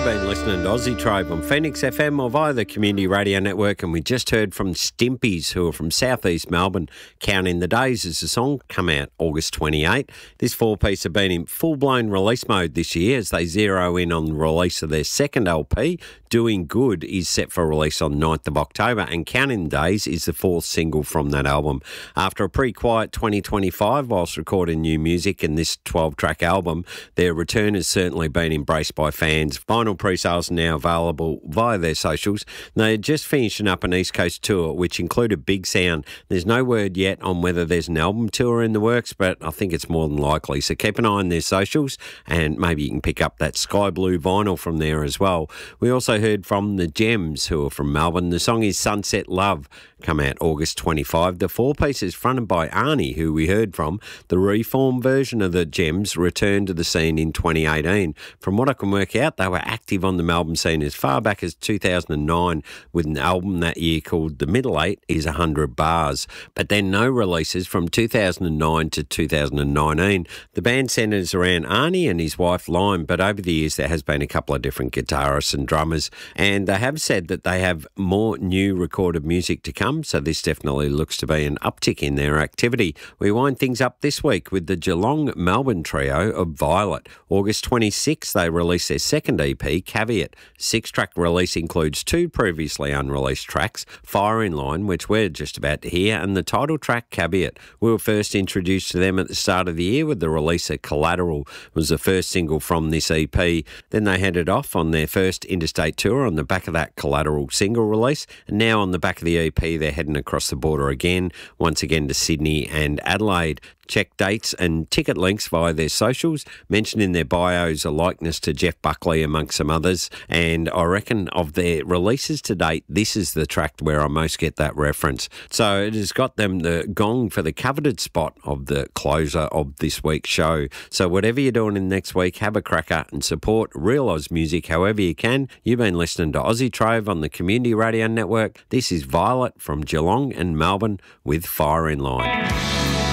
You've been listening to Aussie Trove on Phoenix FM or via the Community Radio Network, and we just heard from Stimpies, who are from southeast Melbourne. Counting the Days is the song, come out August 28. This four-piece have been in full-blown release mode this year as they zero in on the release of their second LP. Doing Good is set for release on 9th of October, and Counting the Days is the fourth single from that album. After a pretty quiet 2025 whilst recording new music in this 12-track album, their return has certainly been embraced by fans. Vinyl pre-sales are now available via their socials. They're just finishing up an East Coast tour, which included Big Sound. There's no word yet on whether there's an album tour in the works, but I think it's more than likely. So keep an eye on their socials, and maybe you can pick up that sky blue vinyl from there as well. We also heard from the Gems, who are from Melbourne. The song is Sunset Love, come out August 25. The four-piece is fronted by Arnie, who we heard from. The reformed version of the Gems returned to the scene in 2018. From what I can work out, they were active on the Melbourne scene as far back as 2009 with an album that year called The Middle Eight is 100 Bars. But then no releases from 2009 to 2019. The band centres around Arnie and his wife Lime, but over the years there has been a couple of different guitarists and drummers, and they have said that they have more new recorded music to come, so this definitely looks to be an uptick in their activity. We wind things up this week with the Geelong Melbourne trio of Violet. August 26th they released their second EP, Caveat. 6-track release includes 2 previously unreleased tracks, Fire in Line, which we're just about to hear, and the title track, Caveat. We were first introduced to them at the start of the year with the release of Collateral. It was the first single from this EP. Then they headed off on their first interstate tour on the back of that Collateral single release, and now on the back of the EP they're heading across the border again, once again to Sydney and Adelaide. Check dates and ticket links via their socials. Mentioned in their bios a likeness to Jeff Buckley amongst some others, and I reckon of their releases to date, this is the track where I most get that reference. So it has got them the gong for the coveted spot of the closer of this week's show. So whatever you're doing in next week, have a cracker and support real Oz music however you can. You've been listening to Aussie Trove on the Community Radio Network. This is Violet from Geelong and Melbourne with Fire in Line.